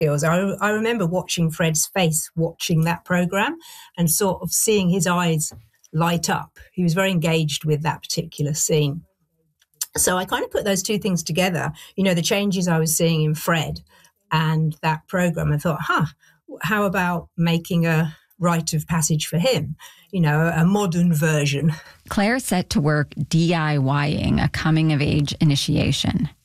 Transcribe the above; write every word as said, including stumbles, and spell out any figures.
skills. I, I remember watching Fred's face watching that program and sort of seeing his eyes light up. He was very engaged with that particular scene. So I kind of put those two things together, you know, the changes I was seeing in Fred and that program. I thought, huh, how about making a rite of passage for him, you know, a modern version. Claire set to work DIYing a coming-of-age initiation.